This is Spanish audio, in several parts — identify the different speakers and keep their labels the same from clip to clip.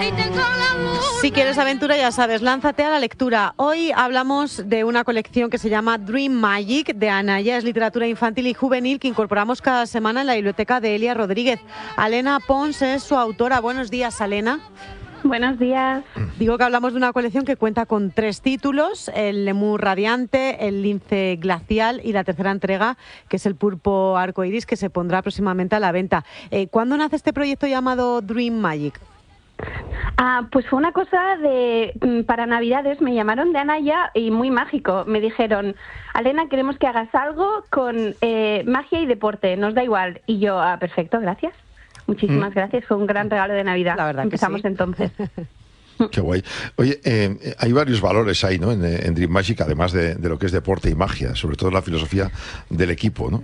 Speaker 1: Si quieres aventura, ya sabes, lánzate a la lectura. Hoy hablamos de una colección que se llama Dream Magic de Anaya. Es literatura infantil y juvenil que incorporamos cada semana en la biblioteca de Elia Rodríguez. Alena Pons es su autora. Buenos días, Alena.
Speaker 2: Buenos días.
Speaker 1: Digo que hablamos de una colección que cuenta con 3 títulos: el Lemur Radiante, el Lince Glacial y la tercera entrega, que es el Pulpo Arcoiris, que se pondrá próximamente a la venta. ¿Cuándo nace este proyecto llamado Dream Magic?
Speaker 2: Pues fue una cosa para Navidades, me llamaron de Anaya y muy mágico. Me dijeron, Alena, queremos que hagas algo con magia y deporte, nos da igual. Y yo, perfecto, gracias. Muchísimas gracias, fue un gran regalo de Navidad.
Speaker 1: La verdad
Speaker 2: empezamos
Speaker 1: que sí.
Speaker 2: Entonces.
Speaker 3: Qué guay. Oye, hay varios valores ahí, ¿no? En Dream Magic, además de lo que es deporte y magia, sobre todo la filosofía del equipo, ¿no?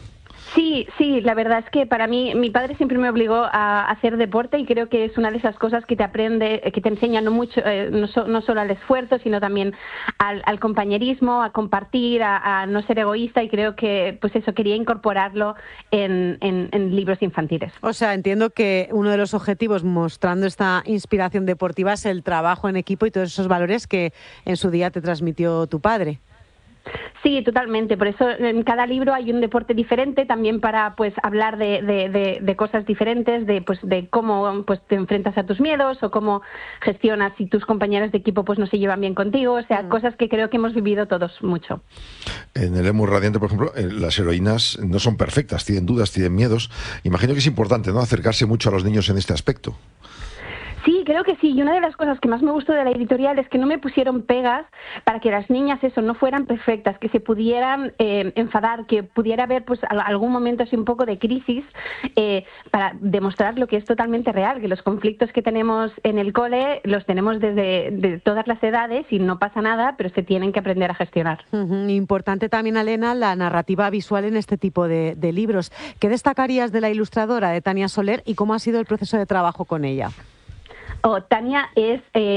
Speaker 2: Sí, la verdad es que para mí, mi padre siempre me obligó a hacer deporte y creo que es una de esas cosas que te enseña no mucho, no solo al esfuerzo, sino también al compañerismo, a compartir, a no ser egoísta, y creo que pues eso quería incorporarlo en libros infantiles.
Speaker 1: O sea, entiendo que uno de los objetivos mostrando esta inspiración deportiva es el trabajo en equipo y todos esos valores que en su día te transmitió tu padre.
Speaker 2: Sí, totalmente. Por eso en cada libro hay un deporte diferente, también para pues hablar de cosas diferentes, de cómo pues te enfrentas a tus miedos o cómo gestionas si tus compañeros de equipo pues no se llevan bien contigo, o sea, cosas que creo que hemos vivido todos mucho.
Speaker 3: En el Lemur Radiante, por ejemplo, las heroínas no son perfectas, tienen dudas, tienen miedos. Imagino que es importante, ¿no?, acercarse mucho a los niños en este aspecto.
Speaker 2: Sí, creo que sí. Y una de las cosas que más me gustó de la editorial es que no me pusieron pegas para que las niñas no fueran perfectas, que se pudieran enfadar, que pudiera haber pues algún momento así un poco de crisis, para demostrar lo que es totalmente real, que los conflictos que tenemos en el cole los tenemos de todas las edades y no pasa nada, pero se tienen que aprender a gestionar.
Speaker 1: Importante también, Alena, la narrativa visual en este tipo de libros. ¿Qué destacarías de la ilustradora, de Tania Soler, y cómo ha sido el proceso de trabajo con ella?
Speaker 2: Tania es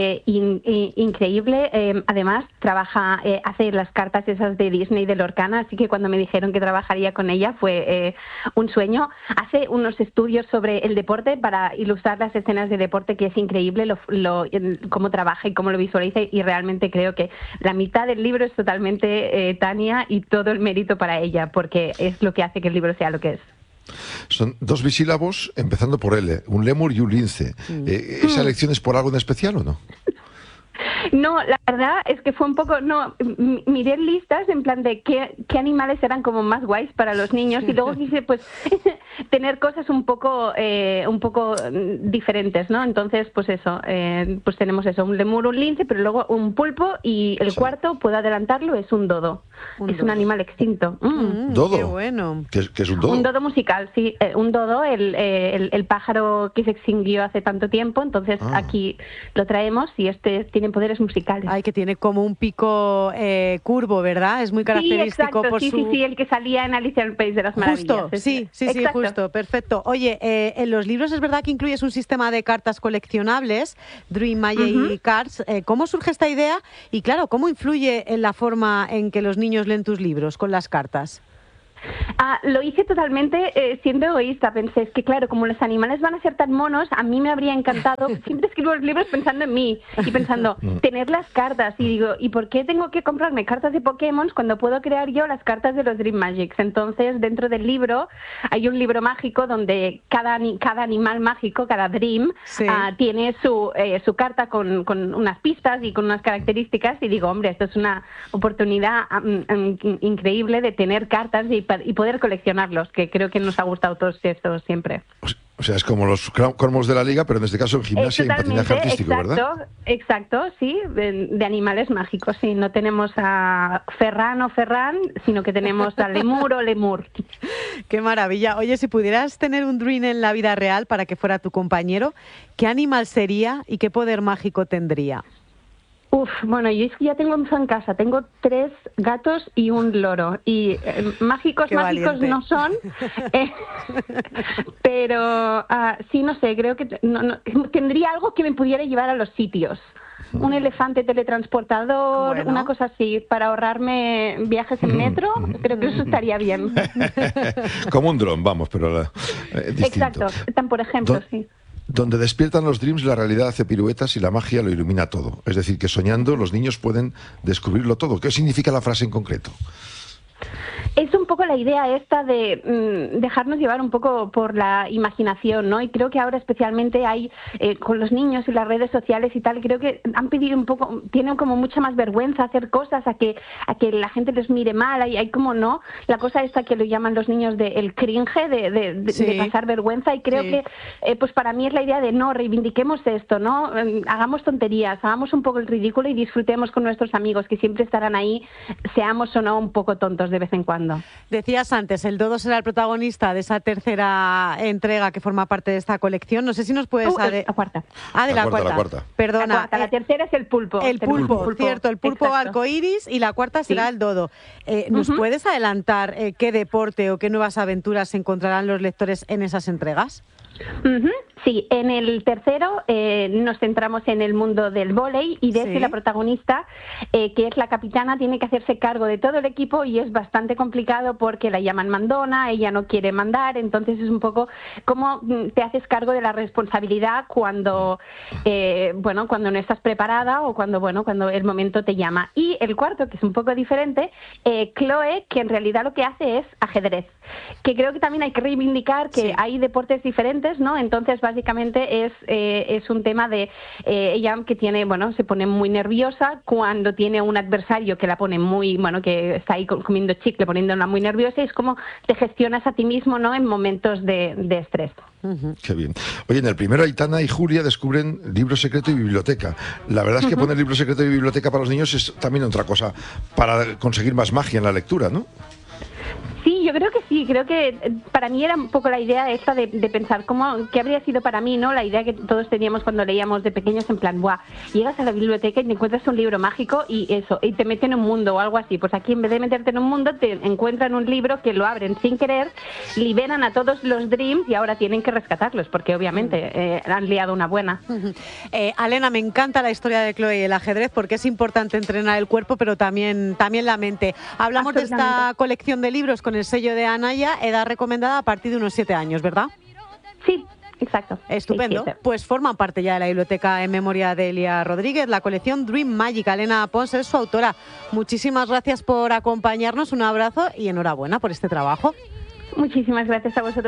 Speaker 2: increíble, además hace las cartas esas de Disney de Lorcana, así que cuando me dijeron que trabajaría con ella fue un sueño. Hace unos estudios sobre el deporte para ilustrar las escenas de deporte, que es increíble cómo trabaja y cómo lo visualiza, y realmente creo que la mitad del libro es totalmente Tania y todo el mérito para ella, porque es lo que hace que el libro sea lo que es.
Speaker 3: Son 2 bisílabos empezando por L, un lémur y un lince. ¿Esa elección es por algo en especial o no?
Speaker 2: No, la verdad es que fue un poco... miré listas en plan de qué animales eran como más guays para los niños, y luego quise pues tener cosas un poco diferentes, ¿no? Entonces, pues eso, pues tenemos eso, un lemur, un lince, pero luego un pulpo, y el cuarto, puedo adelantarlo, es un dodo. Un animal extinto.
Speaker 3: ¿Dodo?
Speaker 1: Qué bueno.
Speaker 3: ¿Qué es un dodo?
Speaker 2: Un dodo musical, sí. Un dodo, el pájaro que se extinguió hace tanto tiempo, entonces aquí lo traemos, y tiene poderes musicales.
Speaker 1: Ay, que tiene como un pico curvo, ¿verdad? Es muy característico.
Speaker 2: Sí, el que salía en Alicia en el País de las Maravillas.
Speaker 1: Justo, sí, justo, perfecto. Oye, en los libros es verdad que incluyes un sistema de cartas coleccionables, Dream Magic Cards. ¿Cómo surge esta idea? Y claro, ¿cómo influye en la forma en que los niños leen tus libros con las cartas?
Speaker 2: Lo hice totalmente siendo egoísta. Pensé, es que claro, como los animales van a ser tan monos, a mí me habría encantado. Siempre escribo los libros pensando en mí y pensando, tener las cartas. Y digo, ¿y por qué tengo que comprarme cartas de Pokémon cuando puedo crear yo las cartas de los Dream Magics? Entonces, dentro del libro hay un libro mágico donde cada animal mágico, cada Dream, tiene su carta con unas pistas y con unas características. Y digo, hombre, esto es una oportunidad increíble de tener cartas y poder coleccionarlos, que creo que nos ha gustado todos esto siempre.
Speaker 3: O sea, es como los cromos de la liga, pero en este caso en gimnasia y en patinaje artístico, ¿verdad?
Speaker 2: Exacto, sí, de animales mágicos, sí. No tenemos a Ferran o Ferran, sino que tenemos a Lemur o Lemur.
Speaker 1: Qué maravilla. Oye, si pudieras tener un Dream en la vida real para que fuera tu compañero, ¿qué animal sería y qué poder mágico tendría?
Speaker 2: Bueno, yo es que ya tengo en casa, tengo 3 gatos y un loro, y mágicos no son, pero sí, no sé, creo que tendría algo que me pudiera llevar a los sitios. Un elefante teletransportador, una cosa así, para ahorrarme viajes en metro, creo que eso estaría bien.
Speaker 3: Como un dron, vamos, pero distinto.
Speaker 2: Exacto, por ejemplo, sí.
Speaker 3: Donde despiertan los dreams, la realidad hace piruetas y la magia lo ilumina todo. Es decir, que soñando los niños pueden descubrirlo todo. ¿Qué significa la frase en concreto?
Speaker 2: Es un poco la idea esta de dejarnos llevar un poco por la imaginación, ¿no? Y creo que ahora especialmente hay, con los niños y las redes sociales y tal, creo que han pedido un poco, tienen como mucha más vergüenza hacer cosas, a que la gente les mire mal, hay como, ¿no? La cosa esta que lo llaman los niños de el cringe, de pasar vergüenza, y creo que, pues para mí es la idea de no, reivindiquemos esto, ¿no? Hagamos tonterías, hagamos un poco el ridículo y disfrutemos con nuestros amigos, que siempre estarán ahí, seamos o no un poco tontos de vez en cuando.
Speaker 1: Decías antes, el Dodo será el protagonista de esa tercera entrega que forma parte de esta colección. No sé si nos puedes...
Speaker 2: La cuarta.
Speaker 1: Ah, de la cuarta. Perdona.
Speaker 2: La tercera es el pulpo.
Speaker 1: El pulpo, cierto, el pulpo arcoíris, y la cuarta será el Dodo. ¿Nos puedes adelantar qué deporte o qué nuevas aventuras encontrarán los lectores en esas entregas?
Speaker 2: Sí, en el tercero nos centramos en el mundo del vóley y desde la protagonista, que es la capitana, tiene que hacerse cargo de todo el equipo y es bastante complicado porque la llaman mandona, ella no quiere mandar, entonces es un poco cómo te haces cargo de la responsabilidad cuando cuando no estás preparada o cuando el momento te llama. Y el cuarto, que es un poco diferente, Chloe, que en realidad lo que hace es ajedrez, que creo que también hay que reivindicar que hay deportes diferentes, ¿no? Entonces básicamente es un tema de ella que tiene, se pone muy nerviosa cuando tiene un adversario que la pone muy, que está ahí comiendo chicle, poniéndola muy nerviosa, y es como te gestionas a ti mismo, ¿no? En momentos de estrés.
Speaker 3: Qué bien. Oye, en el primero Aitana y Julia descubren libro secreto y biblioteca. La verdad es que poner libro secreto y biblioteca para los niños es también otra cosa para conseguir más magia en la lectura, ¿no?
Speaker 2: Sí, yo creo que sí, creo que para mí era un poco la idea esta de pensar qué habría sido para mí, ¿no? La idea que todos teníamos cuando leíamos de pequeños, en plan, llegas a la biblioteca y te encuentras un libro mágico y te meten en un mundo o algo así. Pues aquí, en vez de meterte en un mundo, te encuentran un libro que lo abren sin querer, liberan a todos los dreams y ahora tienen que rescatarlos, porque obviamente han liado una buena.
Speaker 1: Alena, me encanta la historia de Chloe y el ajedrez, porque es importante entrenar el cuerpo, pero también la mente. Hablamos de esta colección de libros con el sello de Anaya, edad recomendada a partir de unos 7 años, ¿verdad?
Speaker 2: Sí, exacto.
Speaker 1: Estupendo. Pues forman parte ya de la biblioteca en memoria de Elia Rodríguez, la colección Dream Magic. Alena Pons es su autora. Muchísimas gracias por acompañarnos, un abrazo y enhorabuena por este trabajo.
Speaker 2: Muchísimas gracias a vosotros.